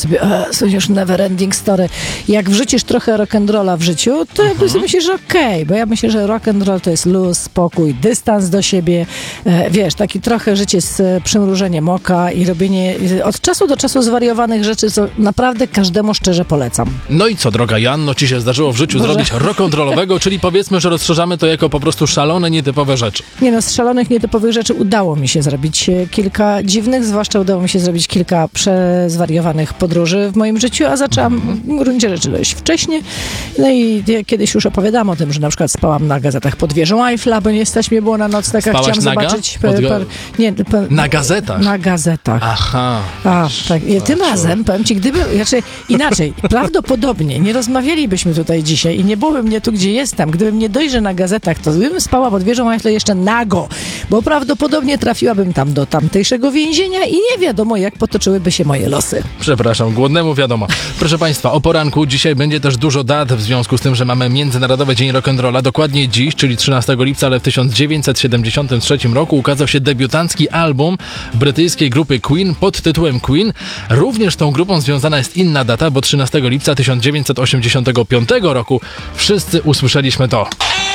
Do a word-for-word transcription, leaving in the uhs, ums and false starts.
sobie, e, już never ending story. Jak wrzucisz trochę rock'n'rolla w życiu, to jakby sobie myślisz, że okej, okay, bo ja myślę, że rock'n'roll to jest luz, spokój, dystans do siebie, e, wiesz, taki trochę życie z e, przymrużeniem oka i robienie e, od czasu do czasu zwariowanych rzeczy, co naprawdę każdemu szczerze polecam. No i co, droga Janno, ci się zdarzyło w życiu Boże. zrobić rock'n'rollowego, czyli powiedzmy, że rozszerzamy to jako po prostu szalone, nietypowe rzeczy. Nie no, z szalonych, nietypowych rzeczy udało mi się zrobić e, kilka dziwnych, zwłaszcza udało mi się zrobić kilka przezwariowanych podróży w moim życiu, a zaczęłam mm. w gruncie rzeczy dość wcześnie. No i ja kiedyś już opowiadam o tym, że na przykład spałam na gazetach pod wieżą Eiffla, bo nie stać mnie było na noclegach. Spałaś Chciałam naga? zobaczyć... Pod... Per, per, nie, per, na gazetach? Na gazetach. Aha. A, tak. I tym razem, powiem ci, gdyby... Znaczy, inaczej, prawdopodobnie nie rozmawialibyśmy tutaj dzisiaj i nie byłoby mnie tu, gdzie jestem. Gdybym nie dojrzał na gazetach, to bym spała pod wieżą Eiffla jeszcze nago, bo prawdopodobnie trafiłabym tam do tamtejszego więzienia i nie wiadomo, jak potoczyłyby się moje losy. Przepraszam, głodnemu wiadomo. Proszę Państwa, o poranku dzisiaj będzie też dużo dat w związku z tym, że mamy Międzynarodowy Dzień Rock'n'Rolla. Dokładnie dziś, czyli trzynastego lipca, ale w tysiąc dziewięćset siedemdziesiątym trzecim roku ukazał się debiutancki album brytyjskiej grupy Queen pod tytułem Queen. Również z tą grupą związana jest inna data, bo trzynastego lipca tysiąc dziewięćset osiemdziesiątego piątego roku wszyscy usłyszeliśmy to.